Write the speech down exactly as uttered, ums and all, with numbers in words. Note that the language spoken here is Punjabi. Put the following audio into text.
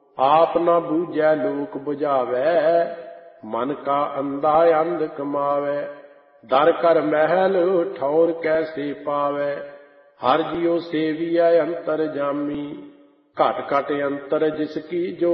ਆਪ ਨਾ ਬੂਝੈ ਲੋਕ ਬੁਝਾਵੈ, ਮਨ ਕਾ ਅੰਧਾ ਅੰਧ ਕਮਾਵੈ। ਦਰ ਕਰ ਮਹਿਲ ਠੌਰ ਕੈਸੇ ਪਾਵੈ, ਹਰ ਜਿਉ ਸੇਵੀਐ ਅੰਤਰ ਜਾਮੀ। ਘਟ ਘਟ ਅੰਤਰ ਜਿਸ ਕੀ ਜੋ